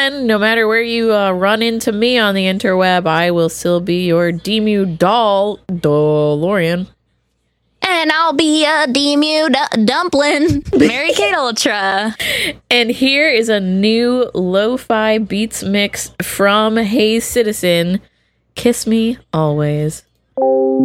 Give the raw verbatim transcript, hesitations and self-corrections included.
again, no matter where you uh, run into me on the interweb, I will still be your Demu doll, DeLorean. And I'll be a Demu d- dumpling, Mary Kate Ultra. And here is a new lo-fi beats mix from Hey Citizen, Kiss Me Always.